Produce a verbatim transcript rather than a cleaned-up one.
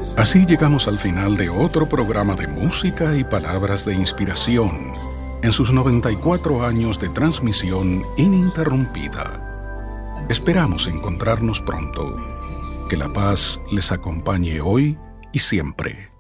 Así llegamos al final de otro programa de música y palabras de inspiración en sus noventa y cuatro años de transmisión ininterrumpida. Esperamos encontrarnos pronto. Que la paz les acompañe hoy y siempre.